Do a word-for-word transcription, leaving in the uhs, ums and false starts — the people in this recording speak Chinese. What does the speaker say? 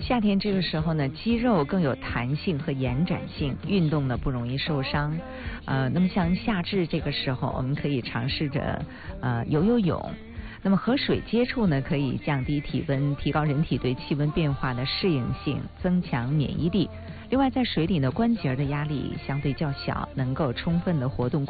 夏天这个时候呢，肌肉更有弹性和延展性，运动呢不容易受伤。呃，那么像夏至这个时候，我们可以尝试着呃游游泳。那么和水接触呢，可以降低体温，提高人体对气温变化的适应性，增强免疫力。另外，在水里呢，关节的压力相对较小，能够充分的活动